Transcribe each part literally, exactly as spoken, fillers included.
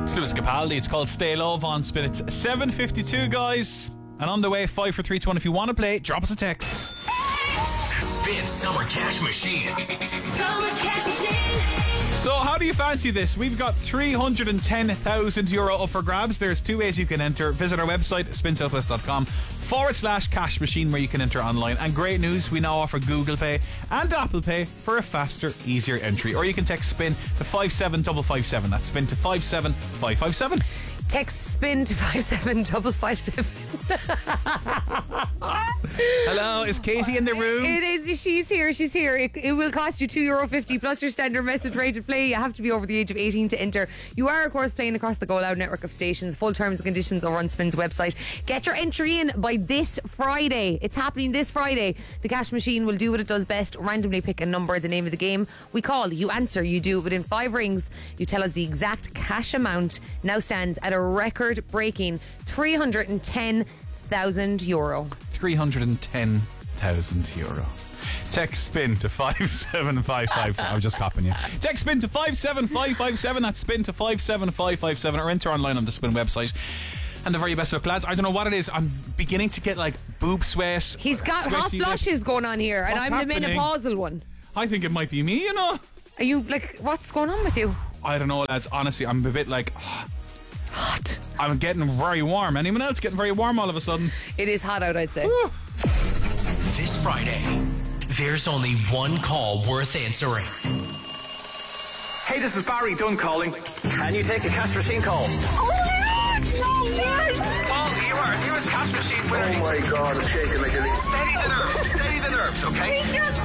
It's Lewis Capaldi. It's called Stay Love on Spin. It's seven fifty-two, guys. And on the way, five for three to one. If you want to play, drop us a text. Spin Summer Cash Machine. Summer Cash Machine. So how do you fancy this? We've got three hundred ten thousand euro up for grabs. There's two ways you can enter. Visit our website, spin southwest dot com forward slash cash machine, where you can enter online. And great news, we now offer Google Pay and Apple Pay for a faster, easier entry. Or you can text SPIN to five seven five five seven. That's SPIN to five seven five five seven. Text SPIN to five seven five five seven. Hello, is Katie in the room? It is. She's here. She's here. It, it will cost you two euro fifty plus your standard message rate to play. You have to be over the age of eighteen to enter. You are, of course, playing across the Go Loud network of stations. Full terms and conditions over on Spin's website. Get your entry in by this Friday. It's happening this Friday. The cash machine will do what it does best. Randomly pick a number, the name of the game. We call, you answer, you do it within five rings. You tell us the exact cash amount. Now stands at a record-breaking three hundred ten thousand euro. three hundred ten thousand euro. Text SPIN to five seven five five seven. I was just copying you. Text SPIN to five seven five five seven. That's SPIN to five seven five five seven. Or enter online on the Spin website. And the very best of luck, lads. I don't know what it is. I'm beginning to get like boob sweat. He's got hot flushes going on here, and I'm happening? the menopausal one. I think it might be me, you know. Are you like, what's going on with you? I don't know, lads. Honestly, I'm a bit like hot. I'm getting very warm. Anyone else getting very warm all of a sudden? It is hot out, I'd say. Whew. This Friday, there's only one call worth answering. Hey, this is Barry Dunn calling. Can you take a cash machine call? Oh my God! No way! Paul, you are a newest cash machine winner. Oh my God, I'm shaking like a... Steady the nerves, steady the nerves, okay?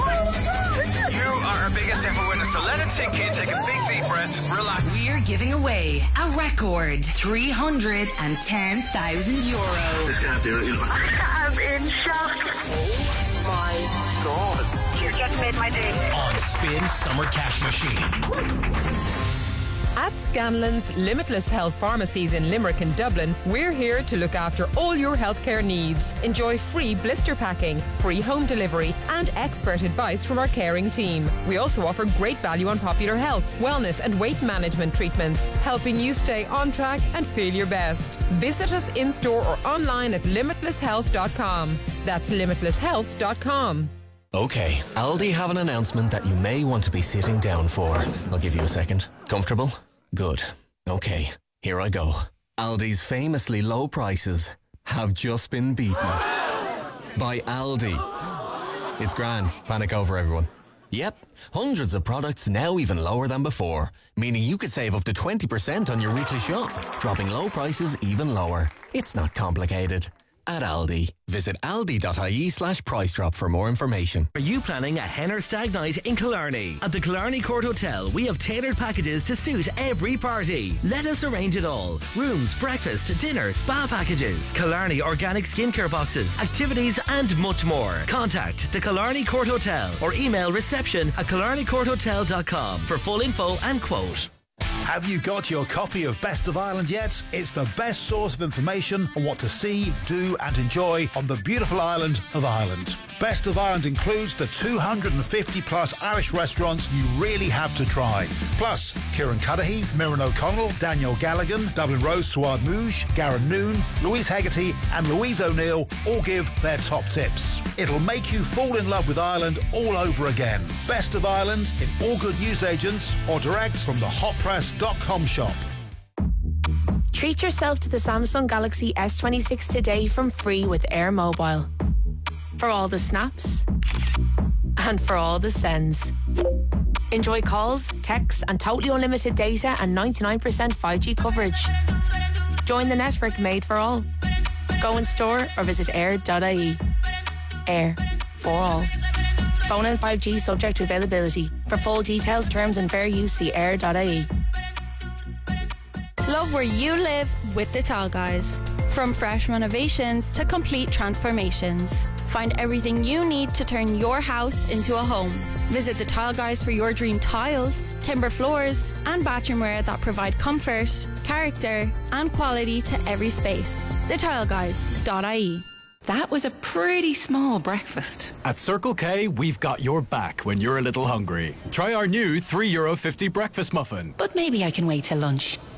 You are our biggest ever winner, so let it sink in, take a big deep breath, relax. We're giving away a record three hundred ten thousand euro. This can't be real. I'm in shock. Oh my God. You just made my day. On Spin Summer Cash Machine. At Scanlon's Limitless Health Pharmacies in Limerick and Dublin, we're here to look after all your healthcare needs. Enjoy free blister packing, free home delivery, and expert advice from our caring team. We also offer great value on popular health, wellness, and weight management treatments, helping you stay on track and feel your best. Visit us in store or online at limitless health dot com. That's limitless health dot com. Okay, Aldi have an announcement that you may want to be sitting down for. I'll give you a second. Comfortable? Good. Okay, here I go. Aldi's famously low prices have just been beaten by Aldi. It's grand. Panic over, everyone. Yep, hundreds of products now even lower than before, meaning you could save up to twenty percent on your weekly shop, dropping low prices even lower. It's not complicated. At Aldi. Visit aldi.ie slash price drop for more information. Are you planning a hen or stag night in Killarney? At the Killarney Court Hotel, we have tailored packages to suit every party. Let us arrange it all. Rooms, breakfast, dinner, spa packages, Killarney organic skincare boxes, activities and much more. Contact the Killarney Court Hotel or email reception at killarney court hotel dot com for full info and quote. Have you got your copy of Best of Ireland yet? It's the best source of information on what to see, do and enjoy on the beautiful island of Ireland. Best of Ireland includes the two hundred fifty plus Irish restaurants you really have to try. Plus, Kieran Cuddihy, Miran O'Connell, Daniel Galligan, Dublin Rose Suad Mouge, Garen Noon, Louise Hegarty and Louise O'Neill all give their top tips. It'll make you fall in love with Ireland all over again. Best of Ireland in all good newsagents or direct from the hot press dot com shop. Treat yourself to the Samsung Galaxy S twenty-six today from free with Air Mobile. For all the snaps and for all the sends. Enjoy calls, texts and totally unlimited data and ninety-nine percent five G coverage. Join the network made for all. Go in store or visit air dot I E. Air for all. Phone and five G subject to availability. For full details, terms and fair use, see air dot I E. Love where you live with the Tile Guys. From fresh renovations to complete transformations. Find everything you need to turn your house into a home. Visit the Tile Guys for your dream tiles, timber floors and bathroomware that provide comfort, character and quality to every space. the tile guys dot I E. That was a pretty small breakfast. At Circle K, we've got your back when you're a little hungry. Try our new three euro fifty breakfast muffin. But maybe I can wait till lunch.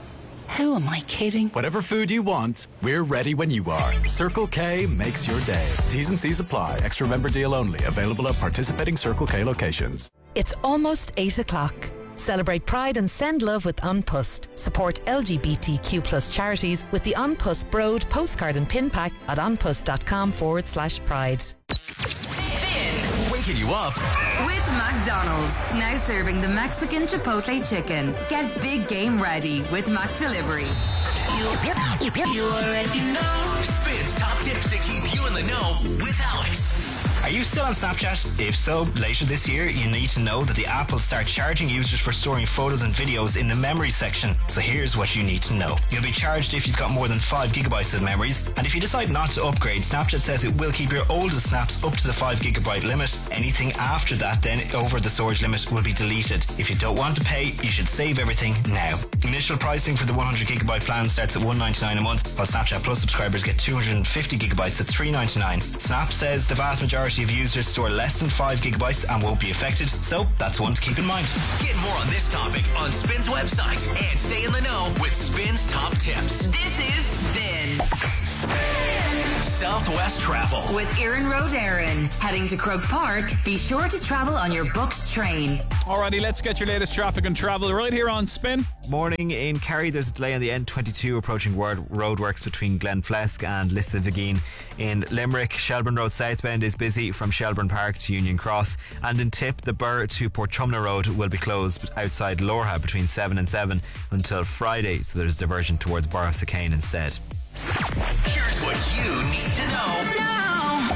Who am I kidding? Whatever food you want, we're ready when you are. Circle K makes your day. T's and C's apply. Extra member deal only. Available at participating Circle K locations. It's almost eight o'clock. Celebrate Pride and send love with An Post. Support L G B T Q plus charities with the An Post Broad postcard and pin pack at anpost.com forward slash pride. Waking you up With McDonald's. Now serving the Mexican Chipotle chicken. Get big game ready with Mac Delivery. You already know. Spins top tips to keep you in the know with Alex. Are you still on Snapchat? If so, later this year, you need to know that the app will start charging users for storing photos and videos in the memory section. So here's what you need to know. You'll be charged if you've got more than five gigabytes of memories, and if you decide not to upgrade, Snapchat says it will keep your oldest snaps up to the five gigabyte limit. Anything after that, then over the storage limit, will be deleted. If you don't want to pay, you should save everything now. Initial pricing for the one hundred gigabyte plan starts at one ninety-nine a month, while Snapchat Plus subscribers get two hundred fifty gigabytes at three ninety-nine. Snap says the vast majority of users store less than five gigabytes and won't be affected, so that's one to keep in mind. Get more on this topic on Spin's website and stay in the know with Spin's top tips. This is Spin. Southwest Travel With Erin Road Erin. Heading to Croke Park, be sure to travel on your booked train. Alrighty, let's get your latest traffic and travel right here on Spin. Morning in Kerry. There's a delay on the N twenty-two approaching word roadworks between Glenflesk and Lissavigeen. In Limerick, Shelburne Road southbound is busy from Shelburne Park to Union Cross, and in Tip, the Burr to Portumna Road will be closed outside Lorha between seven and seven until Friday, so there's diversion towards Borrisacane instead. Here's what you need to know now.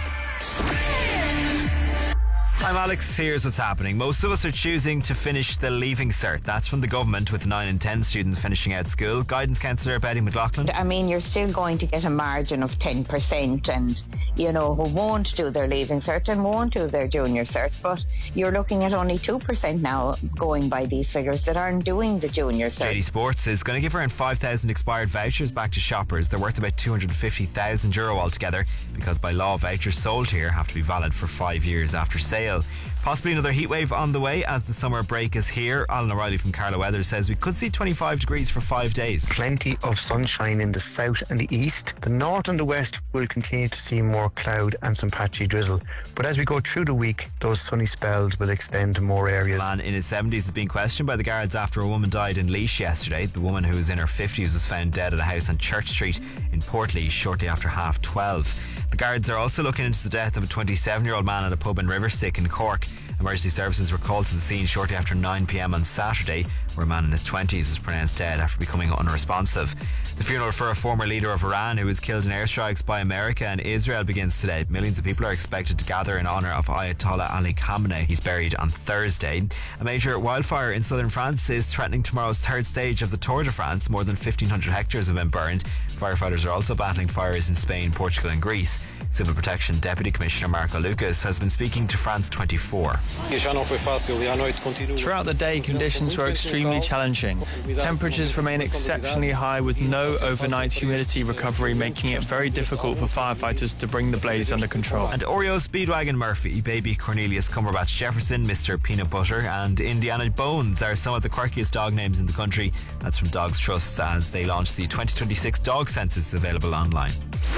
I'm Alex, here's what's happening. Most of us are choosing to finish the Leaving Cert. That's from the government, with nine in ten students finishing out school. Guidance Counsellor Betty McLaughlin. I mean, you're still going to get a margin of ten percent and, you know, who won't do their Leaving Cert and won't do their Junior Cert, but you're looking at only two percent now going by these figures that aren't doing the Junior Cert. J D Sports is going to give around five thousand expired vouchers back to shoppers. They're worth about two hundred fifty thousand euro altogether, because by law vouchers sold here have to be valid for five years after sale. Possibly another heatwave on the way as the summer break is here. Alan O'Reilly from Carlow Weather says we could see twenty-five degrees for five days. Plenty of sunshine in the south and the east. The north and the west will continue to see more cloud and some patchy drizzle. But as we go through the week, those sunny spells will extend to more areas. A man in his seventies is being questioned by the guards after a woman died in Laois yesterday. The woman, who was in her fifties, was found dead at a house on Church Street in Portlaoise shortly after half twelve. The guards are also looking into the death of a twenty-seven-year-old man at a pub in Riverstick in Cork. Emergency services were called to the scene shortly after nine p.m. on Saturday, where a man in his twenties was pronounced dead after becoming unresponsive. The funeral for a former leader of Iran who was killed in airstrikes by America and Israel begins today. Millions of people are expected to gather in honour of Ayatollah Ali Khamenei. He's buried on Thursday. A major wildfire in southern France is threatening tomorrow's third stage of the Tour de France. More than fifteen hundred hectares have been burned. Firefighters are also battling fires in Spain, Portugal and Greece. Civil Protection Deputy Commissioner Marco Lucas has been speaking to France twenty-four. Throughout the day, conditions were extremely challenging. Temperatures remain exceptionally high, with no overnight humidity recovery, making it very difficult for firefighters to bring the blaze under control. And Oreo, Speedwagon Murphy, Baby Cornelius Cumberbatch Jefferson, Mister Peanut Butter and Indiana Bones are some of the quirkiest dog names in the country. That's from Dogs Trust as they launch the twenty twenty-six dog census, available online.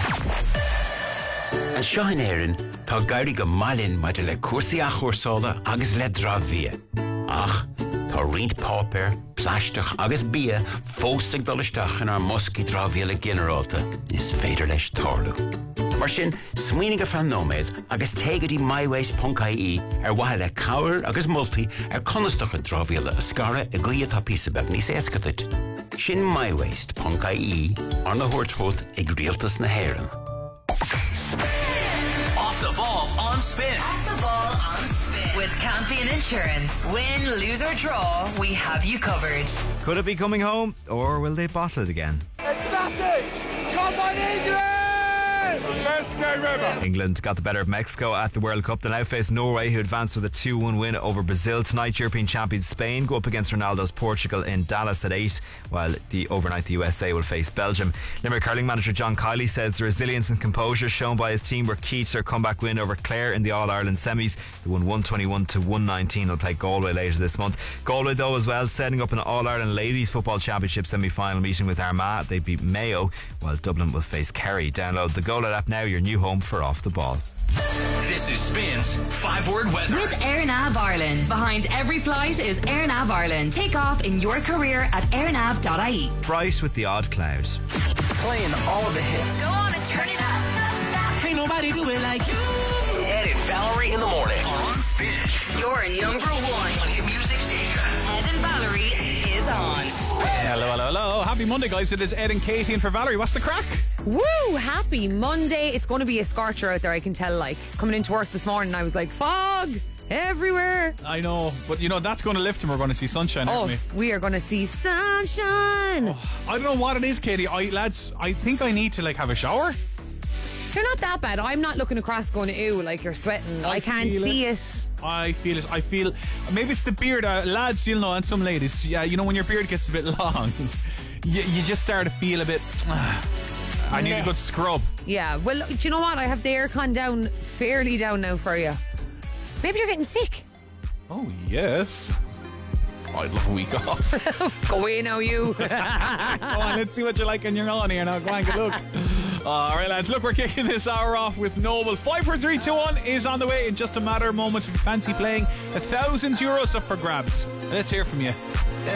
An Seán Éireann, tá gairí go mailinn mai de le cuasaí a chóirsála agus le drámhia. Ach, tá riant pápéir, pláisteach agus bia fósaigh dul isteach in ar moscaí drámhia generalta is féidir leis tarlú. Mar sin, smaoinigh go fan nóméid agus tégadí mywaste dot I E ar waithe le cabhair agus multaí ar conasteach an drámhia a scara a gcuid atá píosa beag níos éascaid. Sin mywaste dot I E ar na thuairteóid ag rialtas na hÉireann. Off the ball on Spin. Off the ball on Spin. With Campion Insurance. Win, lose or draw, we have you covered. Could it be coming home, or will they bottle it again? It's nothing! Come on, England! Best game ever. England got the better of Mexico at the World Cup. They'll now face Norway, who advanced with a two one win over Brazil. Tonight, European champions Spain go up against Ronaldo's Portugal in Dallas at eight, while the overnight the U S A will face Belgium. Limerick hurling manager John Kiley says the resilience and composure shown by his team were key to their comeback win over Clare in the All-Ireland semis. They won one twenty-one to one nineteen. They'll play Galway later this month. Galway, though, as well, setting up an All-Ireland Ladies Football Championship semi-final meeting with Armagh. They beat Mayo, while Dublin will face Kerry. Download the Go Let app now, your new home for Off the Ball. This is Spins Five Word Weather with AirNav Ireland. Behind every flight is AirNav Ireland. Take off in your career at airnav dot I E. Bright with the odd cloud. Playing all the hits. Go on and turn it up. Ain't nobody do it like you. Ed and Valerie in the morning on Spin. Your number one on Hit Music Station. Ed and Valerie is on Spin. Hello, hello, hello. Happy Monday, guys. It is Ed and Katie, and for Valerie, what's the crack? Woo! Happy Monday. It's going to be a scorcher out there, I can tell. Like, coming into work this morning, I was like, fog everywhere. I know, but you know, that's going to lift and we're going to see sunshine, oh, aren't we? we are going to see sunshine. Oh, I don't know what it is, Katie. I, lads, I think I need to, like, have a shower. You're not that bad. I'm not looking across going, ew, like you're sweating. I, I can't see it. it. I feel it. I feel, maybe it's the beard. Uh, lads, you'll know, and some ladies, yeah, you know, when your beard gets a bit long, you, you just start to feel a bit, uh, I need a good scrub. Yeah, well, do you know what? I have the aircon down, fairly down now for you. Maybe you're getting sick. Oh, yes. I'd love a week off. Go away now, you. Go on, let's see what you're like on your own here now. Go on, good luck. All right, lads, look, we're kicking this hour off with Noble. five four three two one is on the way in just a matter of moments. If you fancy playing, a thousand euros up for grabs. Let's hear from you.